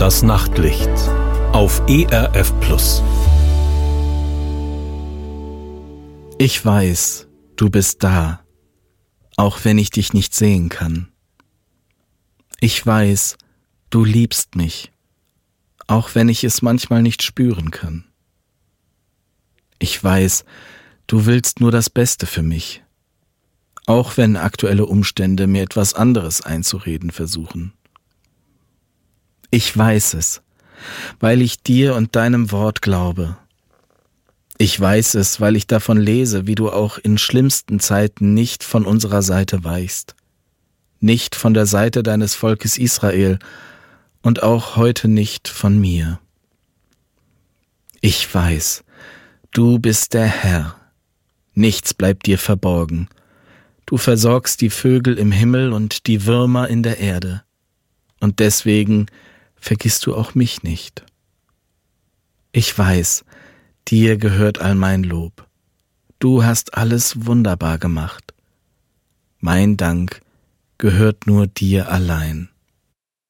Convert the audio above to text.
Das Nachtlicht auf ERF Plus. Ich weiß, du bist da, auch wenn ich dich nicht sehen kann. Ich weiß, du liebst mich, auch wenn ich es manchmal nicht spüren kann. Ich weiß, du willst nur das Beste für mich, auch wenn aktuelle Umstände mir etwas anderes einzureden versuchen. Ich weiß es, weil ich dir und deinem Wort glaube. Ich weiß es, weil ich davon lese, wie du auch in schlimmsten Zeiten nicht von unserer Seite weichst, nicht von der Seite deines Volkes Israel und auch heute nicht von mir. Ich weiß, du bist der Herr, nichts bleibt dir verborgen. Du versorgst die Vögel im Himmel und die Würmer in der Erde, und deswegen vergisst du auch mich nicht. Ich weiß, dir gehört all mein Lob. Du hast alles wunderbar gemacht. Mein Dank gehört nur dir allein.